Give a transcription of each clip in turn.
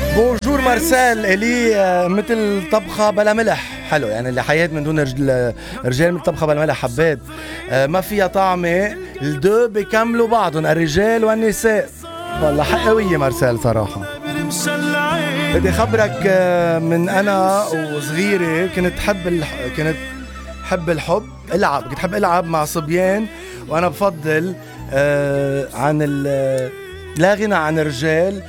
بونجور مارسيل الي مثل طبخه بلا ملح. حلو يعني الحياة من دون رجال مثل طبخه بلا ملح. حبيت ما فيها طعمه. الدو بيكملوا بعضهم الرجال والنساء. والله حقوية مارسيل صراحة. بدي خبرك من انا وصغيرة كنت حب الحب العب. كنت حب العب مع صبيان وانا بفضل عن لا غنى عن الرجال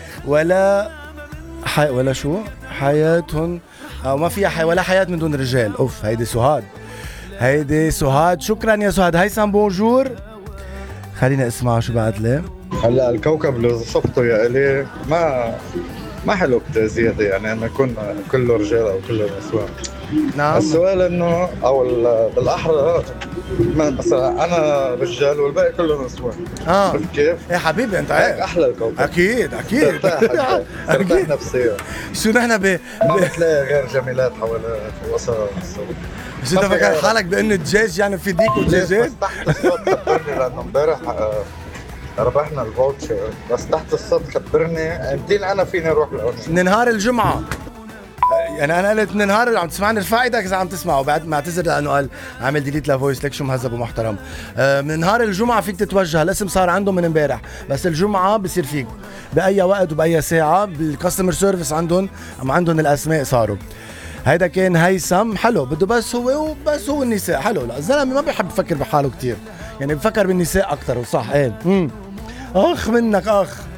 ولا شو حياتهم او ما فيها ولا حياة من دون الرجال. اوف هيدي سهاد. شكرا يا سهاد. هيثم بونجور. خلينا اسمع شو بعد لي. هلا الكوكب اللي وصفته يا الي ما حلو كتير زياده، يعني انه يكون كله رجال او كله نسوان. نعم. السؤال انه او بالاحرى مثلا انا رجال والباقي كله نسوان. عرفت كيف؟ يا حبيبي انت هيك احلى الكوكب. اكيد ترتاح نفسيا. شو نحن ما بتلاقي غير جميلات حوالي في وسط شو انت فاكر حالك بانه الدجاج يعني في ديك ودجاجات؟ بس تحت الصوت خبرني لانه امبارح ربحنا الفوتشر، بس تحت الصوت خبرني امتين انا فيني اروح لهون من نهار الجمعة. يعني انا قلت من نهار عم تسمعني ارفع ايدك اذا عم تسمع، وبعد ما اعتذر لانه قال عامل ديليت لفويس. لك شو مهذب ومحترم. من نهار الجمعة فيك تتوجه. الاسم صار عندهم من امبارح، بس الجمعة بصير فيك باي وقت وباي ساعة. بالكاستمر سيرفيس عندهم الاسماء صاروا. هيدا كان هيثم. حلو بده بس هو النساء. حلو. لا الزلمه ما بيحب يفكر بحاله كتير، يعني بفكر بالنساء اكثر. وصح ايه. اخ منك اخ.